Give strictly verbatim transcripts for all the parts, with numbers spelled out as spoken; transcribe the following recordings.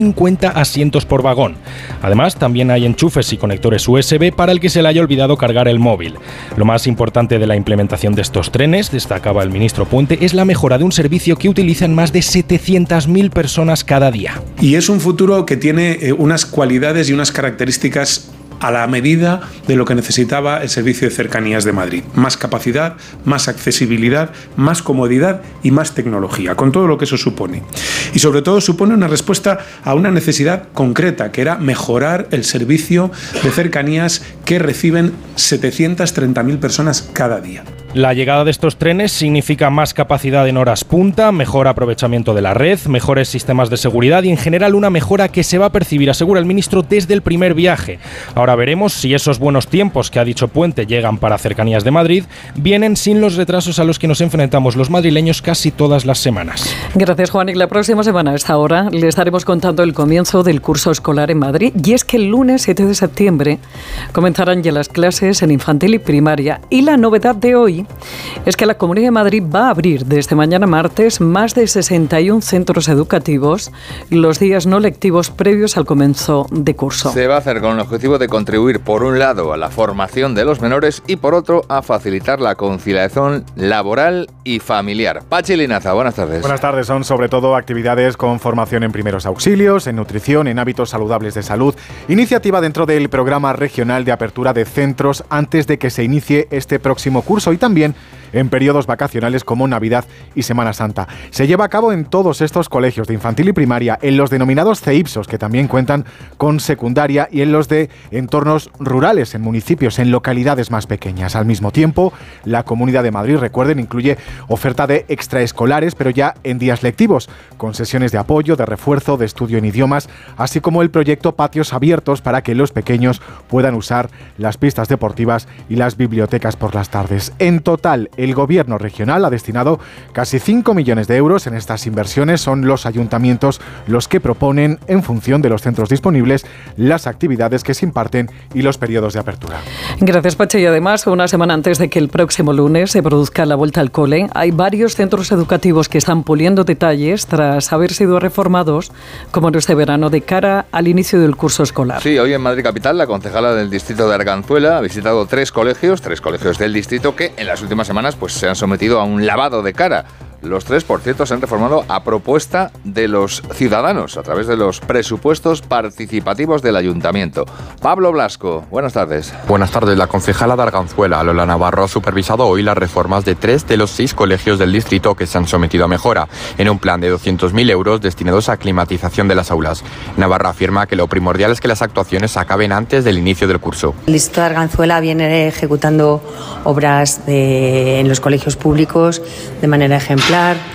cincuenta asientos por vagón. Además, también hay enchufes y conectores U S B para el que se le haya olvidado cargar el móvil. Lo más importante de la implementación de estos trenes, destacaba el ministro Puente, es la mejora de un servicio que utilizan más de setecientas mil personas cada día. Y es un futuro que tiene eh, unas cualidades y unas características a la medida de lo que necesitaba el Servicio de Cercanías de Madrid. Más capacidad, más accesibilidad, más comodidad y más tecnología, con todo lo que eso supone. Y sobre todo supone una respuesta a una necesidad concreta, que era mejorar el servicio de cercanías que reciben setecientas treinta mil personas cada día. La llegada de estos trenes significa más capacidad en horas punta, mejor aprovechamiento de la red, mejores sistemas de seguridad y en general una mejora que se va a percibir, asegura el ministro, desde el primer viaje. Ahora veremos si esos buenos tiempos que ha dicho Puente llegan para Cercanías de Madrid, vienen sin los retrasos a los que nos enfrentamos los madrileños casi todas las semanas. Gracias, Juan. Y la próxima semana a esta hora le estaremos contando el comienzo del curso escolar en Madrid. Y es que el lunes siete de septiembre comenzarán ya las clases en infantil y primaria. Y la novedad de hoy es que la Comunidad de Madrid va a abrir desde mañana martes más de sesenta y un centros educativos los días no lectivos previos al comienzo de curso. Se va a hacer con el objetivo de contribuir, por un lado, a la formación de los menores y, por otro, a facilitar la conciliación laboral y familiar. Pachi Linaza, buenas tardes. Buenas tardes. Son sobre todo actividades con formación en primeros auxilios, en nutrición, en hábitos saludables de salud. Iniciativa dentro del programa regional de apertura de centros antes de que se inicie este próximo curso y también en periodos vacacionales como Navidad y Semana Santa. Se lleva a cabo en todos estos colegios de infantil y primaria, en los denominados C E I P S Os, que también cuentan con secundaria, y en los de entornos rurales, en municipios, en localidades más pequeñas. Al mismo tiempo, la Comunidad de Madrid, recuerden, incluye oferta de extraescolares, pero ya en días lectivos, con sesiones de apoyo, de refuerzo, de estudio en idiomas, así como el proyecto Patios Abiertos para que los pequeños puedan usar las pistas deportivas y las bibliotecas por las tardes. En total, el Gobierno regional ha destinado casi cinco millones de euros en estas inversiones. Son los ayuntamientos los que proponen, en función de los centros disponibles, las actividades que se imparten y los periodos de apertura. Gracias, Pache. Y además, una semana antes de que el próximo lunes se produzca la vuelta al cole, hay varios centros educativos que están puliendo detalles tras haber sido reformados, como en este verano, de cara al inicio del curso escolar. Sí, hoy en Madrid Capital, la concejala del distrito de Arganzuela ha visitado tres colegios, tres colegios del distrito que en las últimas semanas pues se han sometido a un lavado de cara. Los tres, por cierto, se han reformado a propuesta de los ciudadanos, a través de los presupuestos participativos del ayuntamiento. Pablo Blasco, buenas tardes. Buenas tardes. La concejala de Arganzuela, Lola Navarro, ha supervisado hoy las reformas de tres de los seis colegios del distrito que se han sometido a mejora, en un plan de doscientos mil euros destinados a climatización de las aulas. Navarro afirma que lo primordial es que las actuaciones acaben antes del inicio del curso. El distrito de Arganzuela viene ejecutando obras de, en los colegios públicos de manera ejemplar,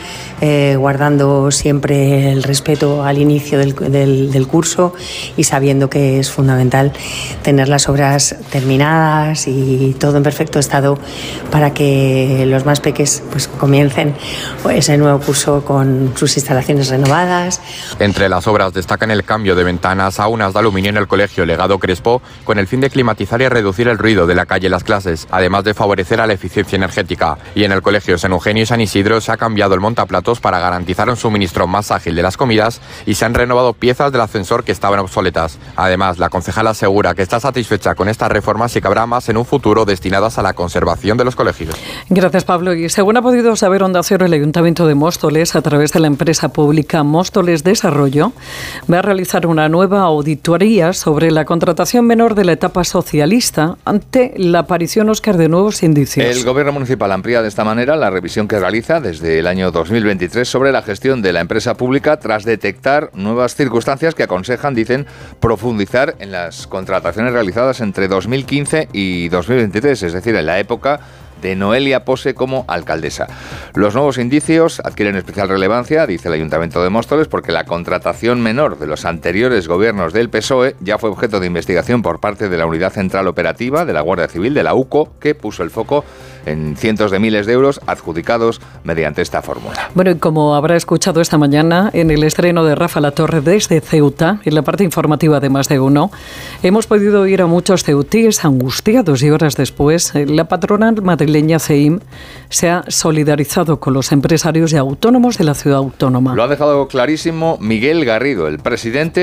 Eh, guardando siempre el respeto al inicio del, del, del curso y sabiendo que es fundamental tener las obras terminadas y todo en perfecto estado para que los más peques pues, comiencen ese nuevo curso con sus instalaciones renovadas. Entre las obras destacan el cambio de ventanas a unas de aluminio en el colegio Legado Crespo, con el fin de climatizar y reducir el ruido de la calle en las clases, además de favorecer a la eficiencia energética. Y en el colegio San Eugenio y San Isidro se ha cambiado el montaplatos para garantizar un suministro más ágil de las comidas y se han renovado piezas del ascensor que estaban obsoletas. Además, la concejala asegura que está satisfecha con estas reformas y que habrá más en un futuro destinadas a la conservación de los colegios. Gracias, Pablo. Y según ha podido saber Onda Cero, el Ayuntamiento de Móstoles, a través de la empresa pública Móstoles Desarrollo, va a realizar una nueva auditoría sobre la contratación menor de la etapa socialista ante la aparición, Óscar, de nuevos indicios. El Gobierno municipal amplía de esta manera la revisión que realiza desde el año dos mil veintitrés sobre la gestión de la empresa pública tras detectar nuevas circunstancias que aconsejan, dicen, profundizar en las contrataciones realizadas entre dos mil quince y dos mil veintitrés, es decir, en la época de Noelia Pose como alcaldesa. Los nuevos indicios adquieren especial relevancia, dice el Ayuntamiento de Móstoles, porque la contratación menor de los anteriores gobiernos del P S O E ya fue objeto de investigación por parte de la Unidad Central Operativa de la Guardia Civil, de la U C O, que puso el foco en cientos de miles de euros adjudicados mediante esta fórmula. Bueno, y como habrá escuchado esta mañana en el estreno de Rafa Latorre desde Ceuta, en la parte informativa de Más de Uno, hemos podido oír a muchos ceutíes angustiados y horas después la patronal madrileña C E I M se ha solidarizado con los empresarios y autónomos de la ciudad autónoma. Lo ha dejado clarísimo Miguel Garrido, el presidente